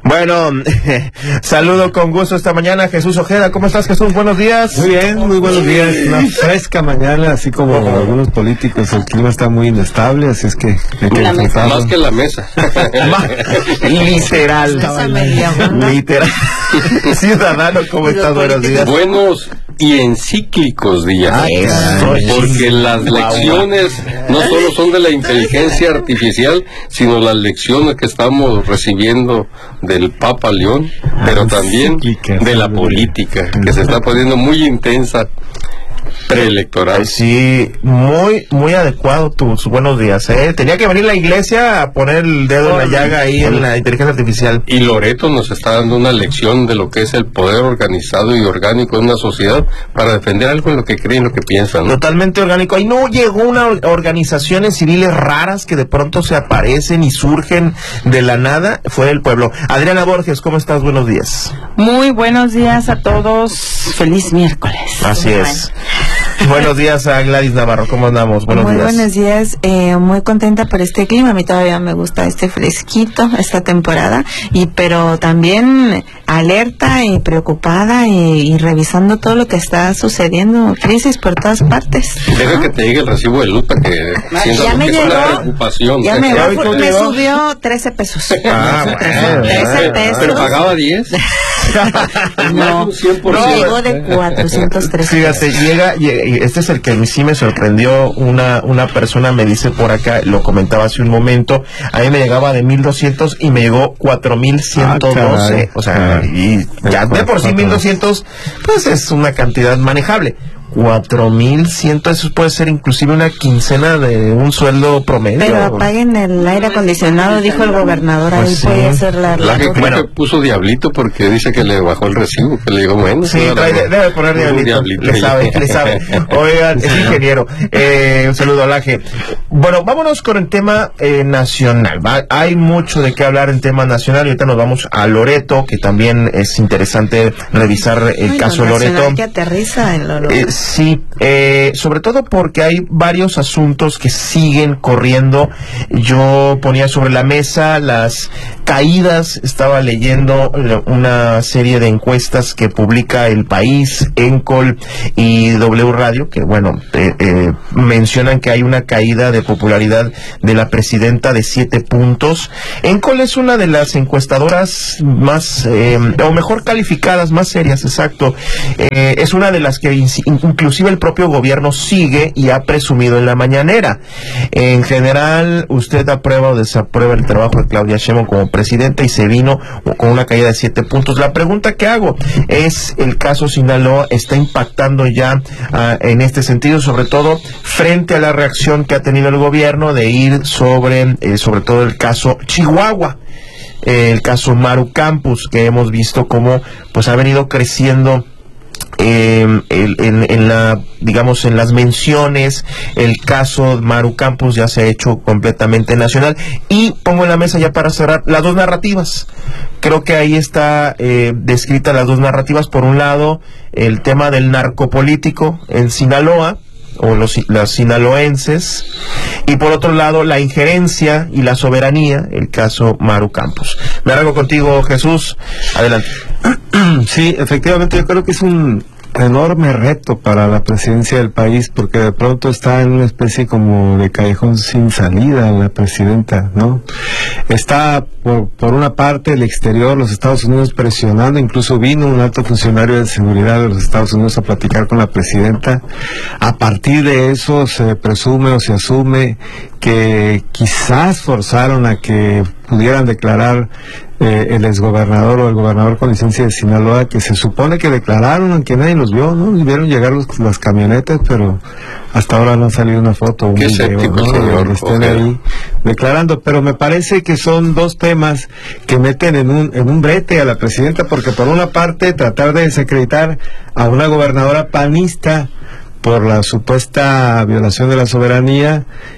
Bueno, saludo con gusto esta mañana a Jesús Ojeda. ¿Cómo estás, Jesús? Buenos días. Muy bien, muy buenos días. Una fresca mañana, así como algunos políticos. El clima está muy inestable, así es que hay que disfrutarlo. Más que la mesa. Literal. Literal. Ciudadano, ¿cómo estás? Buenos días. Buenos y encíclicos días. Porque las lecciones no solo son de la inteligencia artificial, sino las lecciones que estamos recibiendo del Papa León, pero también de la política, que se está poniendo muy intensa, preelectoral. Sí, muy adecuado tus buenos días, ¿eh? Tenía que venir la iglesia a poner el dedo en la llaga ahí en la inteligencia artificial. Y Loreto nos está dando una lección de lo que es el poder organizado y orgánico de una sociedad para defender algo en lo que creen, lo que piensan, ¿no? Totalmente orgánico. Ahí no llegó una organizaciones civiles raras que de pronto se aparecen y surgen de la nada. Fue el pueblo. Adriana Borges, ¿cómo estás? Buenos días. Muy buenos días a todos. Feliz miércoles. Así es. Buenos días a Gladys Navarro, ¿cómo andamos? Buenos días. Buenos días, muy contenta por este clima. A mí todavía me gusta este fresquito, esta temporada, pero también alerta y preocupada y revisando todo lo que está sucediendo, crisis por todas partes. Deja que te llegue el recibo de luz para que sientas ya lo me que llegó, es la preocupación. Ya me subió 13 pesos. Bueno, 13 pesos. ¿Pero pagaba 10? No, llegó de 413. Fíjate, llega, este es el que sí me sorprendió. Una persona me dice por acá, lo comentaba hace un momento, a mí me llegaba de 1,200 y me llegó 4,112. O sea, y ya de por sí 1,200, pues es una cantidad manejable. 4,100, eso puede ser inclusive una quincena de un sueldo promedio. Pero apaguen el aire acondicionado, dijo el gobernador, pues ahí sí. puede ser la que creo que puso diablito porque dice que le bajó el recibo, que le digo menos. Sí, debe poner diablito. Le sabe. Oigan, es ingeniero. Un saludo al Aje. Bueno, vámonos con el tema nacional. Hay mucho de qué hablar en tema nacional y ahorita nos vamos a Loreto, que también es interesante revisar el caso Loreto. Que aterriza en Loreto. Sí, sobre todo porque hay varios asuntos que siguen corriendo. Yo ponía sobre la mesa las caídas, estaba leyendo una serie de encuestas que publica El País, Encol y W Radio, que bueno, mencionan que hay una caída de popularidad de la presidenta de 7 puntos. Encol es una de las encuestadoras más, o mejor calificadas, más serias, exacto. Es una de las que inclusive el propio gobierno sigue y ha presumido en la mañanera. En general, ¿usted aprueba o desaprueba el trabajo de Claudia Sheinbaum como presidenta? Y se vino con una caída de 7 puntos. La pregunta que hago es, ¿el caso Sinaloa está impactando ya en este sentido, sobre todo frente a la reacción que ha tenido el gobierno de ir sobre todo el caso Chihuahua? El caso Maru Campus, que hemos visto cómo pues ha venido creciendo en las menciones. El caso Maru Campus ya se ha hecho completamente nacional. Y pongo en la mesa ya para cerrar las dos narrativas. Creo que ahí está descritas las dos narrativas. Por un lado, el tema del narcopolítico en Sinaloa, o los sinaloenses, y por otro lado la injerencia y la soberanía, el caso Maru Campos. Me largo contigo, Jesús, adelante. Sí, efectivamente yo creo que es un enorme reto para la presidencia del país, porque de pronto está en una especie como de callejón sin salida la presidenta, ¿no? Está por una parte el exterior, los Estados Unidos presionando, incluso vino un alto funcionario de seguridad de los Estados Unidos a platicar con la presidenta. A partir de eso se presume o se asume que quizás forzaron a que pudieran declarar el exgobernador o el gobernador con licencia de Sinaloa, que se supone que declararon, aunque nadie los vio, ¿no? Vieron llegar las camionetas, pero hasta ahora no ha salido una foto o un video, ¿no? Que estén ahí declarando. Pero me parece que son dos temas que meten en un brete a la presidenta, porque por una parte tratar de desacreditar a una gobernadora panista por la supuesta violación de la soberanía,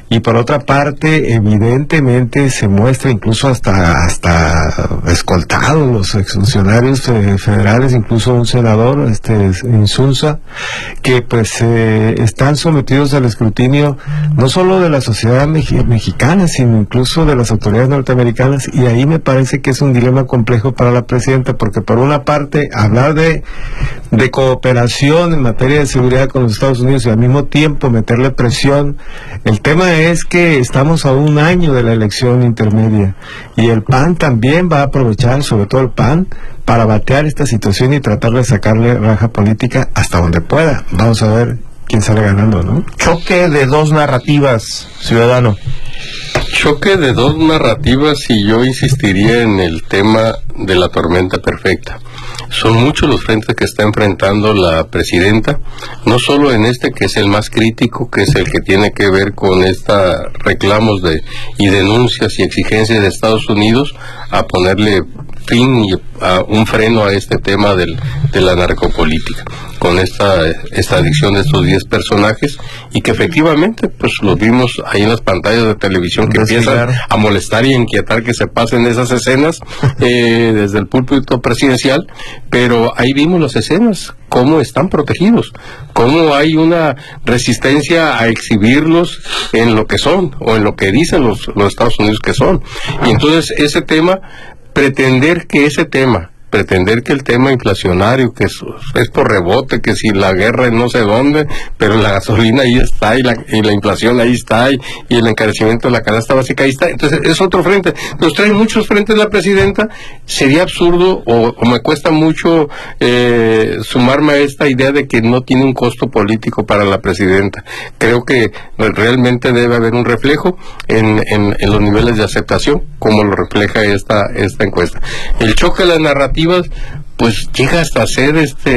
y por otra parte evidentemente se muestra incluso hasta escoltados los exfuncionarios federales, incluso un senador, Insunza, que pues están sometidos al escrutinio no solo de la sociedad mexicana, sino incluso de las autoridades norteamericanas, y ahí me parece que es un dilema complejo para la presidenta, porque por una parte hablar de cooperación en materia de seguridad con los Estados Unidos y al mismo tiempo meterle presión. El tema es que estamos a un año de la elección intermedia y el PAN también va a aprovechar, sobre todo el PAN, para batear esta situación y tratar de sacarle raja política hasta donde pueda. Vamos a ver quién sale ganando, ¿no? Choque de dos narrativas, ciudadano. Choque de dos narrativas, y yo insistiría en el tema de la tormenta perfecta. Son muchos los frentes que está enfrentando la presidenta, no solo en este que es el más crítico, que es el que tiene que ver con estos reclamos y denuncias y exigencias de Estados Unidos a ponerle fin y a un freno a este tema de la narcopolítica, con esta adicción de estos 10 personajes, y que efectivamente pues los vimos ahí en las pantallas de televisión que empiezan a molestar y a inquietar que se pasen esas escenas desde el púlpito presidencial, pero ahí vimos las escenas, cómo están protegidos, cómo hay una resistencia a exhibirlos en lo que son o en lo que dicen los Estados Unidos que son. Y entonces ese tema, pretender que el tema inflacionario, que es por rebote, que si la guerra en no sé dónde, pero la gasolina ahí está, y la inflación ahí está, y el encarecimiento de la canasta básica ahí está, entonces es otro frente. Nos traen muchos frentes la presidenta. Sería absurdo, o me cuesta mucho sumarme a esta idea de que no tiene un costo político para la presidenta. Creo que realmente debe haber un reflejo en los niveles de aceptación, como lo refleja esta encuesta. El choque de las narrativas pues llega hasta ser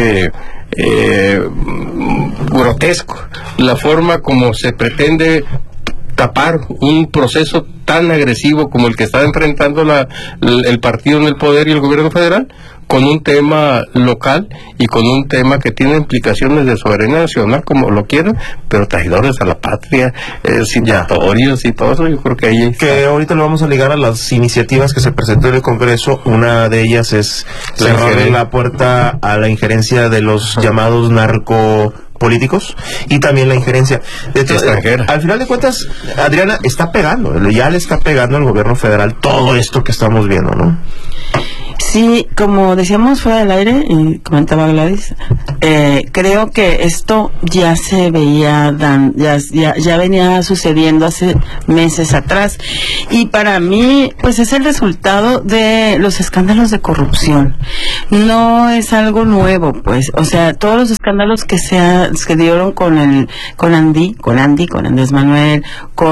grotesco, la forma como se pretende tapar un proceso tan agresivo como el que está enfrentando el partido en el poder y el gobierno federal, con un tema local y con un tema que tiene implicaciones de soberanía nacional, como lo quieran, pero traidores a la patria, citatorios y todo eso. Yo creo que ahí está. Que ahorita lo vamos a ligar a las iniciativas que se presentó en el Congreso. Una de ellas es cerrar la puerta a la injerencia de los llamados narcopolíticos y también la injerencia extranjera. Al final de cuentas, Adriana, ya le está pegando al gobierno federal todo esto que estamos viendo, ¿no? Sí, como decíamos fuera del aire, y comentaba Gladys, creo que esto ya se veía, ya venía sucediendo hace meses atrás, y para mí, pues es el resultado de los escándalos de corrupción. No es algo nuevo, pues, o sea, todos los escándalos que dieron con Andrés Manuel,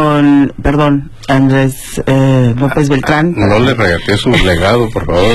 Andrés López Beltrán. No le regateé su legado, por favor.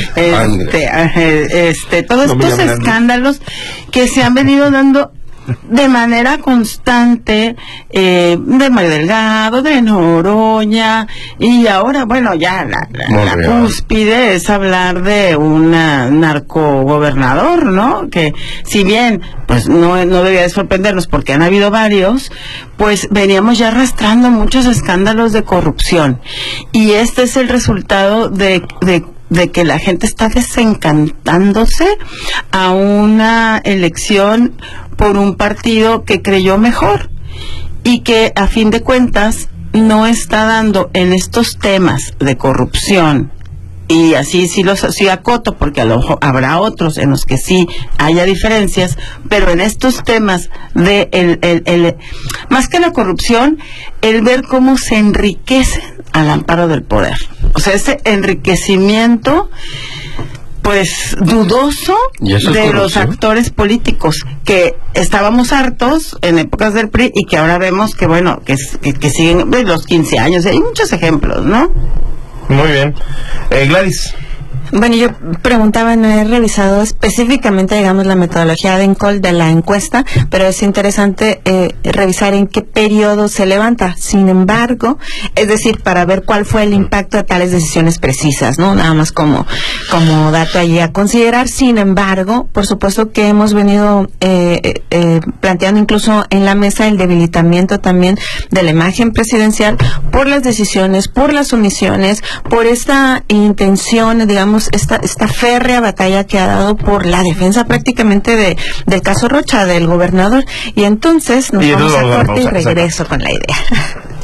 Todos estos escándalos que se han venido dando de manera constante, de Mario Delgado, de Noroña, y ahora, bueno, ya la cúspide es hablar de un narcogobernador, ¿no? Que si bien, pues no debería de sorprendernos porque han habido varios, pues veníamos ya arrastrando muchos escándalos de corrupción, y este es el resultado de que la gente está desencantándose a una elección por un partido que creyó mejor y que a fin de cuentas no está dando en estos temas de corrupción. Y así sí acoto, porque a lo mejor habrá otros en los que sí haya diferencias, pero en estos temas de más que la corrupción, el ver cómo se enriquecen al amparo del poder. O sea, ese enriquecimiento, pues, dudoso de los actores políticos, que estábamos hartos en épocas del PRI y que ahora vemos que, bueno, que siguen los 15 años. Hay muchos ejemplos, ¿no? Muy bien. Gladys. Bueno, yo preguntaba, no he revisado específicamente, digamos, la metodología de ENCOL de la encuesta, pero es interesante revisar en qué periodo se levanta. Sin embargo, es decir, para ver cuál fue el impacto de tales decisiones precisas, ¿no? Nada más como dato allí a considerar. Sin embargo, por supuesto que hemos venido planteando incluso en la mesa el debilitamiento también de la imagen presidencial por las decisiones, por las omisiones, por esta intención, digamos, esta férrea batalla que ha dado por la defensa prácticamente del caso Rocha, del gobernador. Y entonces nos vamos a corte y regreso con la idea.